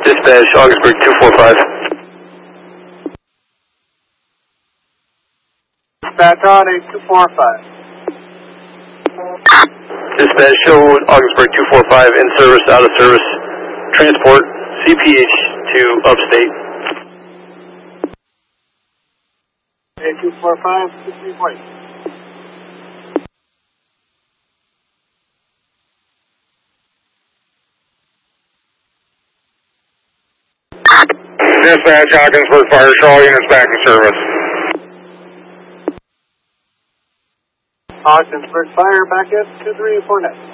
Dispatch, Augsburg 245. Dispatch on 8245. Dispatch, show Augsburg 245 in service, out of service. Transport CPH to upstate. 8245, 6340. Dispatch, Ogdensburg Fire, show all units back in service. Ogdensburg Fire, back at 2349.